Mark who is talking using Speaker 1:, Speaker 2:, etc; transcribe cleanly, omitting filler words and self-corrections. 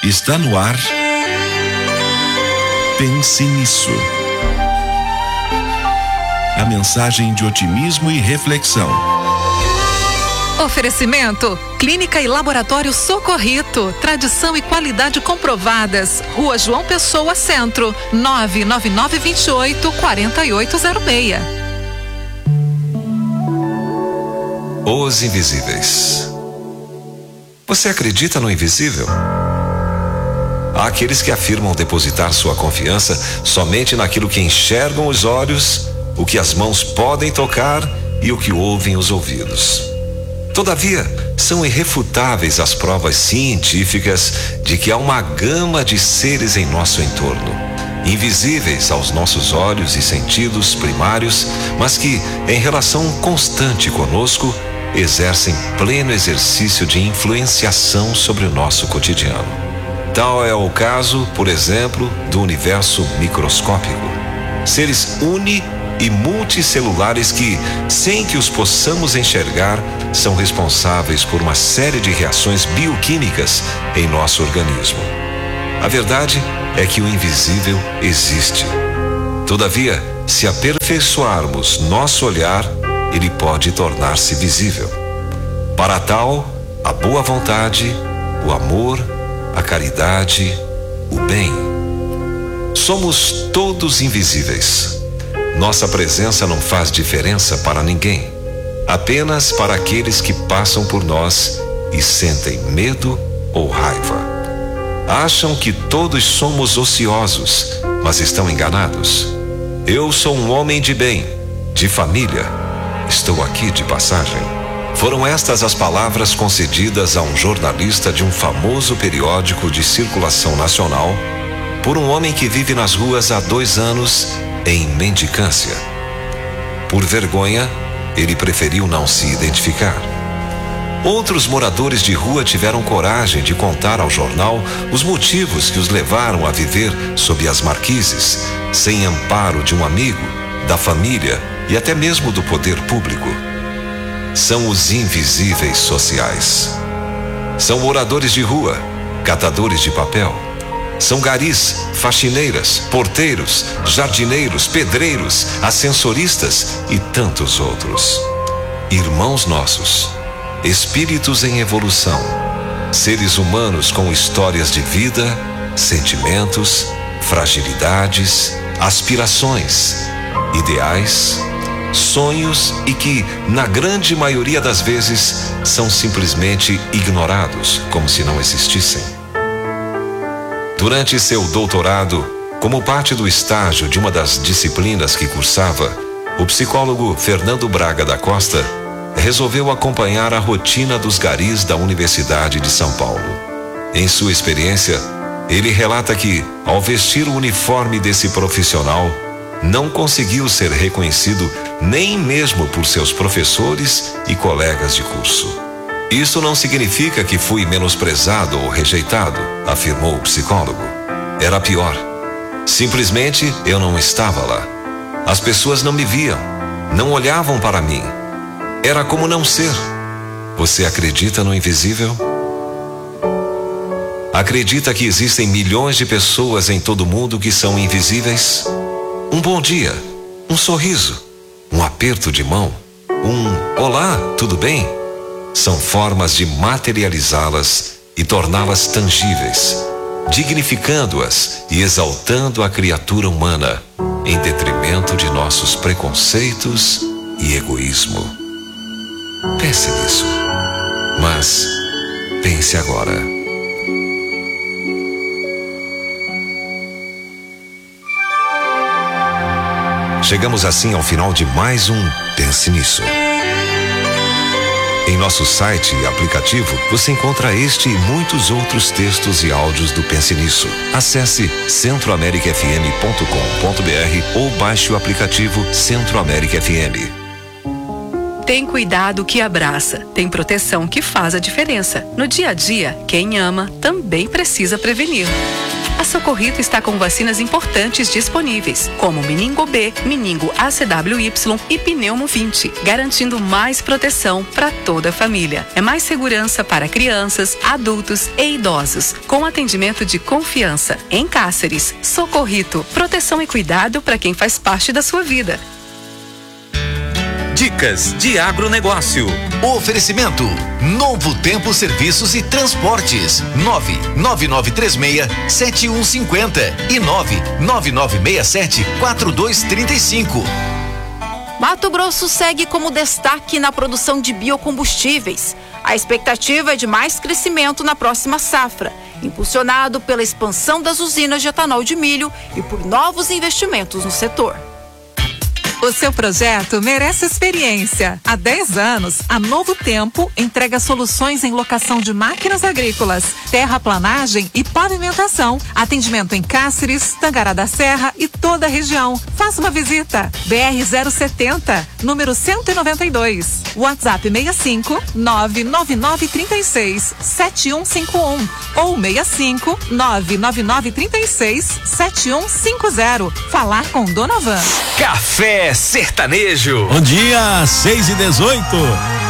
Speaker 1: Está no ar. Pense nisso. A mensagem de otimismo e reflexão.
Speaker 2: Oferecimento: Clínica e Laboratório Socorrito. Tradição e qualidade comprovadas. Rua João Pessoa, Centro. 99928-4806.
Speaker 3: Os invisíveis. Você acredita no invisível? Há aqueles que afirmam depositar sua confiança somente naquilo que enxergam os olhos, o que as mãos podem tocar e o que ouvem os ouvidos. Todavia, são irrefutáveis as provas científicas de que há uma gama de seres em nosso entorno, invisíveis aos nossos olhos e sentidos primários, mas que, em relação constante conosco, exercem pleno exercício de influenciação sobre o nosso cotidiano. Tal é o caso, por exemplo, do universo microscópico. Seres uni- e multicelulares que, sem que os possamos enxergar, são responsáveis por uma série de reações bioquímicas em nosso organismo. A verdade é que o invisível existe. Todavia, se aperfeiçoarmos nosso olhar, ele pode tornar-se visível. Para tal, a boa vontade, o amor, a caridade, o bem. Somos todos invisíveis. Nossa presença não faz diferença para ninguém, apenas para aqueles que passam por nós e sentem medo ou raiva. Acham que todos somos ociosos, mas estão enganados. Eu sou um homem de bem, de família. Estou aqui de passagem. Foram estas as palavras concedidas a um jornalista de um famoso periódico de circulação nacional por um homem que vive nas ruas há 2 anos em mendicância. Por vergonha, ele preferiu não se identificar. Outros moradores de rua tiveram coragem de contar ao jornal os motivos que os levaram a viver sob as marquises, sem amparo de um amigo, da família e até mesmo do poder público. São os invisíveis sociais. São moradores de rua, catadores de papel. São garis, faxineiras, porteiros, jardineiros, pedreiros, ascensoristas e tantos outros. Irmãos nossos, espíritos em evolução, seres humanos com histórias de vida, sentimentos, fragilidades, aspirações, ideais, sonhos e que, na grande maioria das vezes, são simplesmente ignorados, como se não existissem. Durante seu doutorado, como parte do estágio de uma das disciplinas que cursava, o psicólogo Fernando Braga da Costa resolveu acompanhar a rotina dos garis da Universidade de São Paulo. Em sua experiência, ele relata que, ao vestir o uniforme desse profissional, não conseguiu ser reconhecido nem mesmo por seus professores e colegas de curso. Isso não significa que fui menosprezado ou rejeitado, afirmou o psicólogo. Era pior. Simplesmente eu não estava lá. As pessoas não me viam, não olhavam para mim. Era como não ser. Você acredita no invisível? Acredita que existem milhões de pessoas em todo o mundo que são invisíveis? Um bom dia, um sorriso, um aperto de mão, um olá, tudo bem? São formas de materializá-las e torná-las tangíveis, dignificando-as e exaltando a criatura humana, em detrimento de nossos preconceitos e egoísmo. Pense nisso, mas pense agora. Chegamos assim ao final de mais um Pense Nisso. Em nosso site e aplicativo, você encontra este e muitos outros textos e áudios do Pense Nisso. Acesse centroamericafm.com.br ou baixe o aplicativo Centro América FM.
Speaker 2: Tem cuidado que abraça, tem proteção que faz a diferença. No dia a dia, quem ama também precisa prevenir. A Socorrito está com vacinas importantes disponíveis, como Meningo B, Meningo ACWY e Pneumo 20, garantindo mais proteção para toda a família. É mais segurança para crianças, adultos e idosos, com atendimento de confiança. Em Cáceres, Socorrito, proteção e cuidado para quem faz parte da sua vida.
Speaker 4: Dicas de agronegócio.
Speaker 5: Oferecimento: Novo Tempo Serviços e Transportes. 99936-7150 e 99967-4235.
Speaker 6: Mato Grosso segue como destaque na produção de biocombustíveis. A expectativa é de mais crescimento na próxima safra, impulsionado pela expansão das usinas de etanol de milho e por novos investimentos no setor.
Speaker 2: O seu projeto merece experiência. Há 10 anos, a Novo Tempo entrega soluções em locação de máquinas agrícolas, terraplanagem e pavimentação. Atendimento em Cáceres, Tangará da Serra e toda a região. Faça uma visita. BR-070, número 192. WhatsApp 65 99936 7151 ou 65 99936 7150. Falar com Dona Van.
Speaker 4: Café Sertanejo.
Speaker 7: Bom dia, 6:18.